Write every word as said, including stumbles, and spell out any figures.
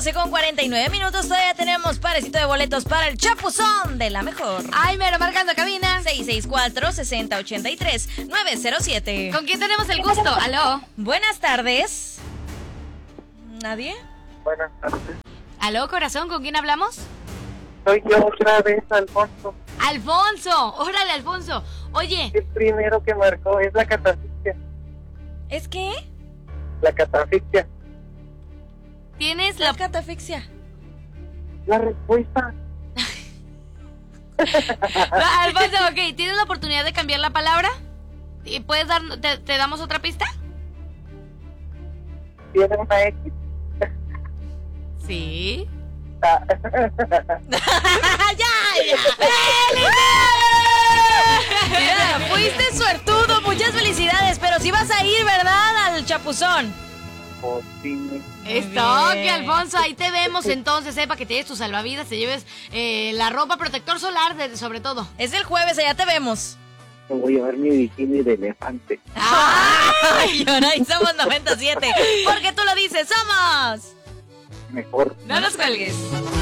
doce con cuarenta y nueve minutos. Todavía tenemos parecito de boletos para el Chapuzón de la mejor. Ay, mero, marcando cabina. seis seis cuatro, seis cero ocho tres, nueve cero siete. ¿Con quién tenemos el gusto? Aló. Buenas tardes. ¿Nadie? Buenas tardes. Aló, corazón, ¿con quién hablamos? Soy yo otra vez, Alfonso. Alfonso. Órale, Alfonso. Oye. El primero que marcó es la catafixia. ¿Es qué? La catafixia. ¿Tienes La la... catafixia. La respuesta. No, Alfonso, ok, ¿tienes la oportunidad de cambiar la palabra? ¿Y puedes dar, te, te damos otra pista? ¿Tiene una X? Sí. Ah. ¡Ya! ya. Mira, fuiste suertudo, muchas felicidades, pero si vas a ir, ¿verdad? Al Chapuzón. Oh, sí. Esto, bien. que Alfonso, ahí te vemos entonces, sepa que te lleves tus salvavidas, te lleves eh, la ropa, protector solar, de, sobre todo. Es el jueves, allá te vemos. Me voy a llevar mi bikini de elefante. ¡Ay! Ahora ahí somos noventa y siete. Porque tú lo dices, somos. Mejor. No nos cuelgues.